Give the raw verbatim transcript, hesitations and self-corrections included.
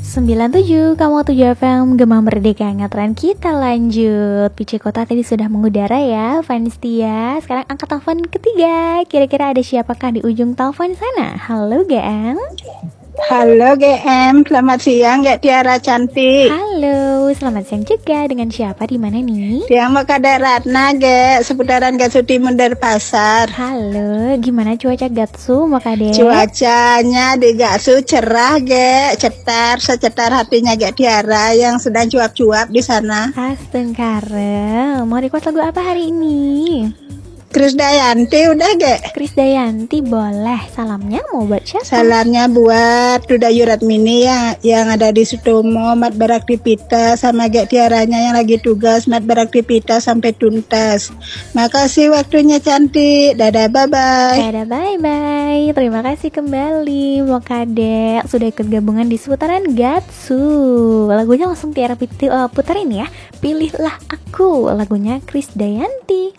sembilan puluh tujuh koma tujuh F M Gema Merdeka Ngetren. Kita lanjut. P C Kota tadi sudah mengudara ya, fans setia. Sekarang angkat telepon ketiga. Kira-kira ada siapakah di ujung telepon sana? Halo G M. Halo G M, selamat siang Gak Tiara cantik. Halo, selamat siang juga. Dengan siapa di mana nih? Dia mau kada Ratna Gak, seputaran Gasudi Mundar Pasar. Halo, gimana cuaca Gatsu Makade? Cuacanya di Gatsu cerah Gak, cetar, secetar hatinya Gak Tiara yang sedang cuap-cuap di sana. Astengkare, mau request lagu apa hari ini? Krisdayanti udah Gak? Krisdayanti boleh. Salamnya mau buat siapa? Salamnya buat Duda Yuratmini yang, yang ada di Sutomo, Mat beraktivitas, sama Gak Tiaranya yang lagi tugas, Mat beraktivitas sampai tuntas. Makasih waktunya cantik. Dadah, bye-bye. Dadah, bye-bye. Terima kasih kembali Mokade sudah ikut gabungan di seputaran Gatsu. Lagunya langsung Tiara puterin ya. Pilihlah Aku, lagunya Krisdayanti.